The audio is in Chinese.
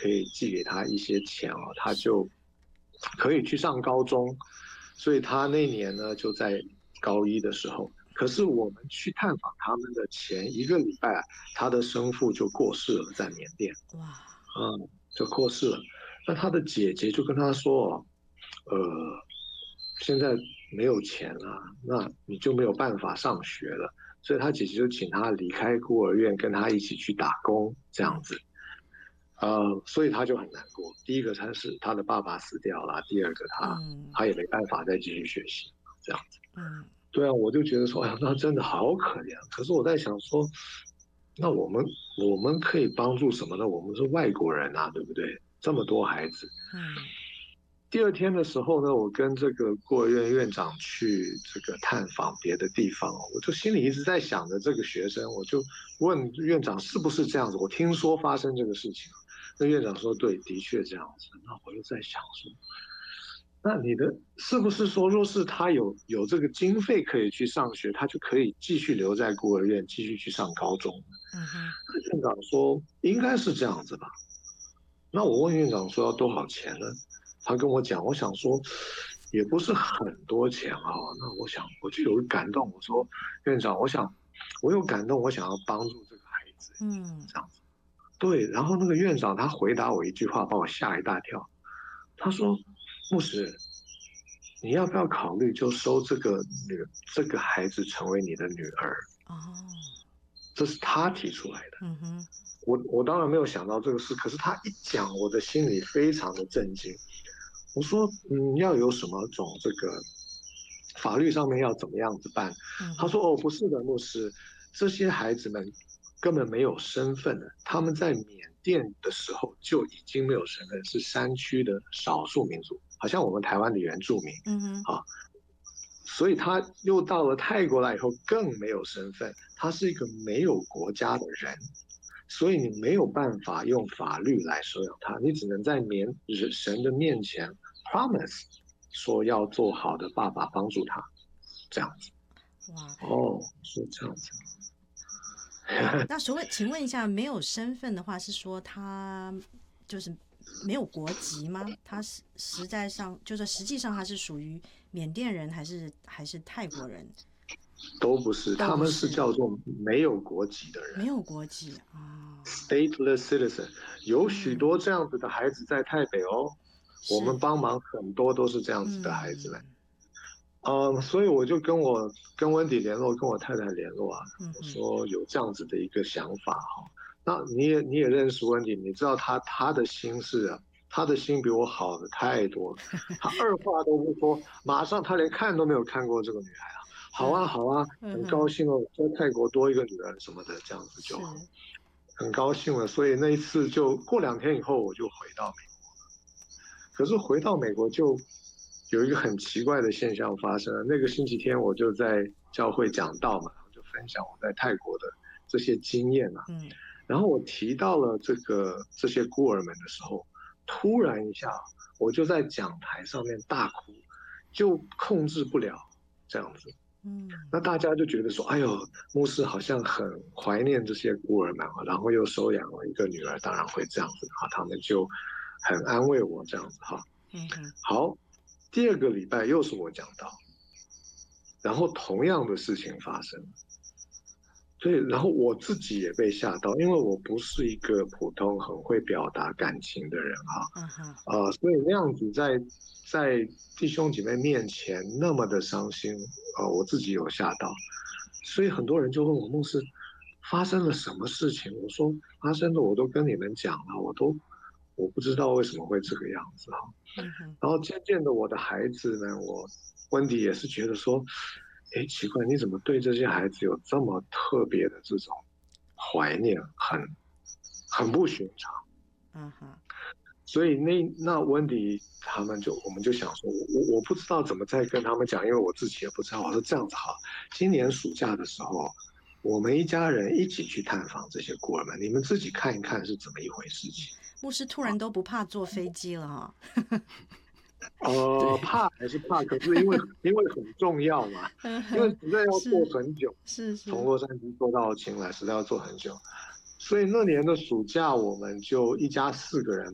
可以寄给他一些钱哦，他就可以去上高中。所以他那年呢就在高一的时候，可是我们去探访他们的前一个礼拜啊，他的生父就过世了，在缅甸。 哇， 就过世了。那他的姐姐就跟他说，呃，现在没有钱了，那你就没有办法上学了。所以他姐姐就请他离开孤儿院，跟他一起去打工，这样子。所以他就很难过。第一个他是他的爸爸死掉了，第二个嗯他也没办法再继续学习，这样子。 嗯对啊，我就觉得说，哎呀，那真的好可怜。可是我在想说，那我们可以帮助什么呢？我们是外国人啊，对不对？这么多孩子。 嗯第二天的时候呢，我跟这个孤儿院院长去这个探访别的地方，我就心里一直在想着这个学生，我就问院长是不是这样子？我听说发生这个事情，那院长说对，的确这样子。那我就在想说，那你的是不是说，若是他有这个经费可以去上学，他就可以继续留在孤儿院，继续去上高中？ 嗯哼， 院长说应该是这样子吧。那我问院长说要多少钱呢？他跟我讲，我想说也不是很多钱啊。那我就有感动，我说院长，我有感动，我想要帮助这个孩子， 嗯这样子。对，然后那个院长他回答我一句话，把我吓一大跳。他说：牧师，你要不要考虑就收这个孩子成为你的女儿？ 哦， 这是他提出来的。 嗯哼， 我当然没有想到这个事，可是他一讲，我的心里非常的震惊。我说，要有什么种这个法律上面要怎么样子办？ 嗯哼， 他说，哦，不是的，牧师，这些孩子们根本没有身份的，他们在缅甸的时候就已经没有身份，是山区的少数民族，好像我们台湾的原住民嗯哼， 啊。所以他又到了泰国来以后更没有身份，他是一个没有国家的人。所以你没有办法用法律来收养他，你只能在神的面前 promise 说要做好的爸爸帮助他，这样子。 哇。 哦，是这样子。 那请问一下，没有身份的话，是说他就是没有国籍吗？他实在上就是实际上他是属于缅甸人还是泰国人？ 都不是， 都他们是不是， 叫做没有国籍的人没有国籍啊。 （stateless citizen）。有许嗯， 多这样子的孩子在台北哦，我是， 们帮忙很多都是这样子的孩子们。 嗯所以我就跟温迪联络，跟我太太联络啊，我嗯哼， 说有这样子的一个想法哈。那你也认识温迪，你知道他的心是啊，他的心比我好的太多了。他二话都不说，马上他连看都没有看过这个女孩啊，好嗯啊好啊，很高嗯哼， 兴哦，在泰国多一个女儿什么的，这样子就是， 很高兴了。所以那一次就过2天以后我就回到美国。可是回到美国就有一个很奇怪的现象发生了。那个星期天我就在教会讲道嘛，然后就分享我在泰国的这些经验嘛。 嗯然后我提到了这些孤儿们的时候，突然一下我就在讲台上面大哭，就控制不了这样子。 嗯那大家就觉得说，哎呦，牧师好像很怀念这些孤儿们啊，然后又收养了一个女儿，当然会这样子哈，他们就很安慰我这样子哈。 嗯哼， 好，第二个礼拜又是我讲到，然后同样的事情发生，对，然后我自己也被吓到，因为我不是一个普通很会表达感情的人哈。 嗯哼， 所以那样子在弟兄姐妹面前那么的伤心，我自己有吓到，所以很多人就问我牧师发生了什么事情，我说发生的我都跟你们讲了，我不知道为什么会这个样子哈。 嗯哼， 然后渐渐的，我的孩子呢，温迪也是觉得说，哎，奇怪，你怎么对这些孩子有这么特别的这种怀念，很不寻常。 嗯哼， 所以那温迪他们我们就想说，我不知道怎么再跟他们讲，因为我自己也不知道。我说这样子好，今年暑假的时候，我们一家人一起去探访这些孤儿们，你们自己看一看是怎么一回事情。 牧师突然都不怕坐飞机了哈。 对， 怕还是怕，可是因为很重要嘛，因为实在要坐是很久， 是是， 从洛杉矶坐到清莱，实在要坐很久。所以那年的暑假，我们就一家4个人